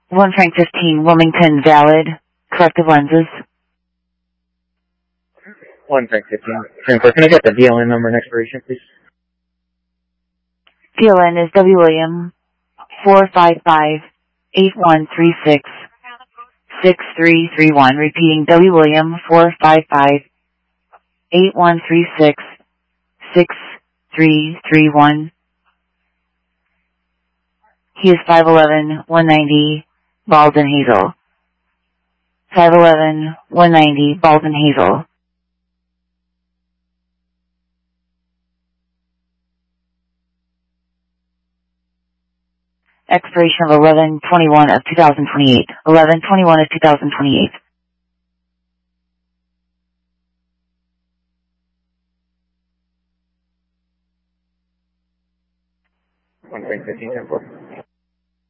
1 Frank 15, Wilmington, valid. Corrective lenses. 1 Frank 15. Can I get the DLN number and expiration, please? DLN is W. William 455-8136-6331. Repeating, W. William 455-8136-6331. He is 5'11", 190, bald and hazel. 5'11", 190, bald and hazel. Expiration of 11/21 of 2028. 11/21 of 2028. One Frank 15, 10-4.